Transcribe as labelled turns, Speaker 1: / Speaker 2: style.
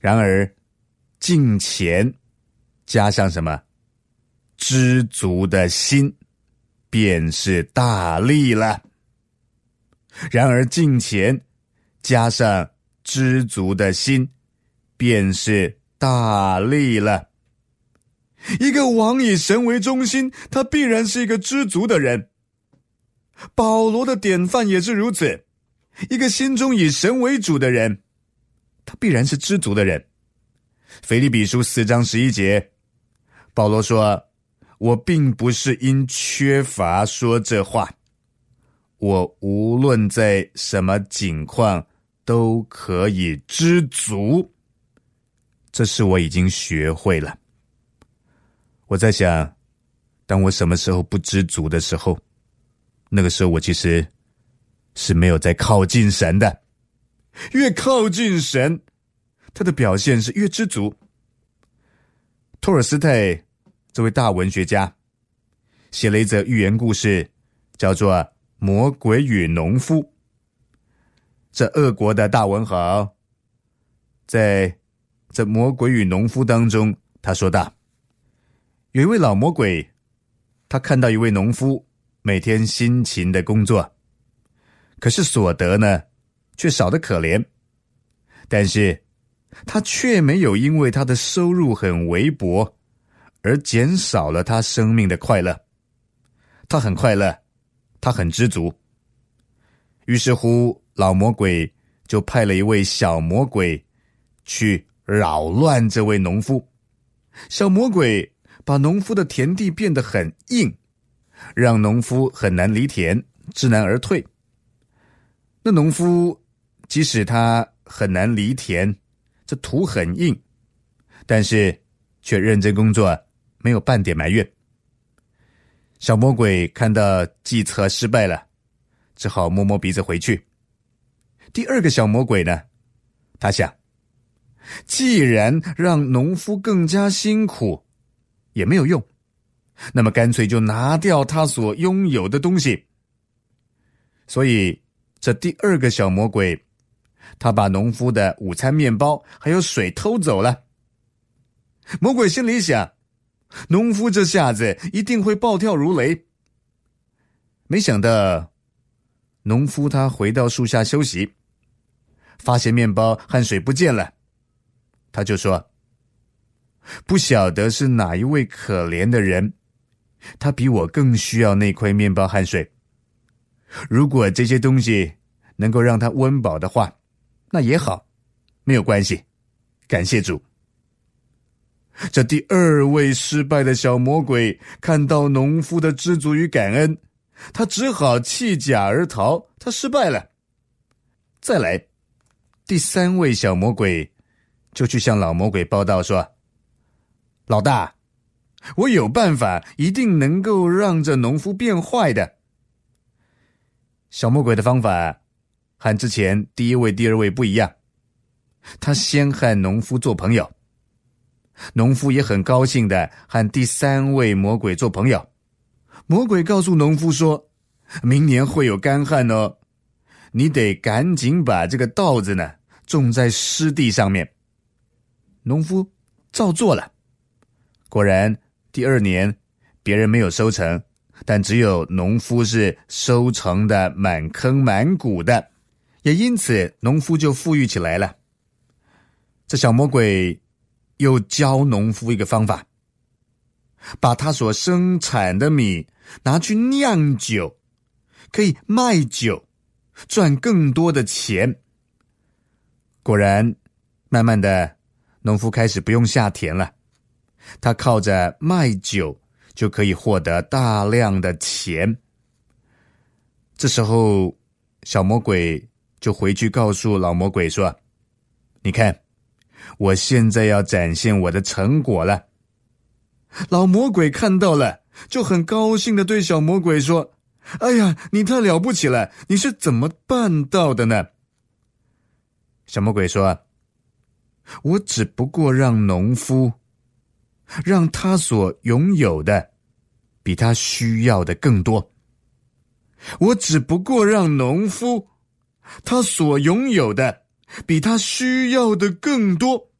Speaker 1: 然而敬虔加上什么？知足的心，便是大利了。然而敬虔加上知足的心，便是大利了。一个王以神为中心，他必然是一个知足的人。保罗的典范也是如此，一个心中以神为主的人，他必然是知足的人。腓立比书4章11节，保罗说，我并不是因缺乏说这话，我无论在什么境况都可以知足，这是我已经学会了。我在想，当我什么时候不知足的时候，那个时候我其实是没有在靠近神的。越靠近神，他的表现是越知足。托尔斯泰这位大文学家写了一则寓言故事，叫做《魔鬼与农夫》。这俄国的大文豪在这《魔鬼与农夫》当中，他说道，有一位老魔鬼，他看到一位农夫每天辛勤的工作，可是所得呢却少得可怜，但是他却没有因为他的收入很微薄而减少了他生命的快乐。他很快乐，他很知足。于是乎，老魔鬼就派了一位小魔鬼去扰乱这位农夫。小魔鬼把农夫的田地变得很硬，让农夫很难犁田，知难而退。那农夫即使他很难犁田，这土很硬，但是却认真工作，没有半点埋怨。小魔鬼看到计策失败了，只好摸摸鼻子回去。第二个小魔鬼呢，他想，既然让农夫更加辛苦也没有用，那么干脆就拿掉他所拥有的东西。所以这第二个小魔鬼，他把农夫的午餐面包还有水偷走了。魔鬼心里想，农夫这下子一定会暴跳如雷。没想到农夫他回到树下休息，发现面包和水不见了，他就说，不晓得是哪一位可怜的人，他比我更需要那块面包和水。如果这些东西能够让他温饱的话，那也好，没有关系，感谢主。这第二位失败的小魔鬼看到农夫的知足与感恩，他只好弃甲而逃，他失败了。再来，第三位小魔鬼就去向老魔鬼报道说，老大，我有办法，一定能够让这农夫变坏的。小魔鬼的方法和之前第一位第二位不一样，他先和农夫做朋友，农夫也很高兴的和第三位魔鬼做朋友。魔鬼告诉农夫说，明年会有干旱哦，你得赶紧把这个稻子呢种在湿地上面。农夫照做了，果然第二年别人没有收成，但只有农夫是收成的满坑满谷的，也因此农夫就富裕起来了。这小魔鬼又教农夫一个方法，把他所生产的米拿去酿酒，可以卖酒赚更多的钱。果然慢慢的，农夫开始不用下田了，他靠着卖酒就可以获得大量的钱。这时候小魔鬼就回去告诉老魔鬼说，你看，我现在要展现我的成果了。老魔鬼看到了，就很高兴地对小魔鬼说，哎呀，你太了不起了，你是怎么办到的呢？小魔鬼说，我只不过让农夫让他所拥有的比他需要的更多。我只不过让农夫他所拥有的比他需要的更多。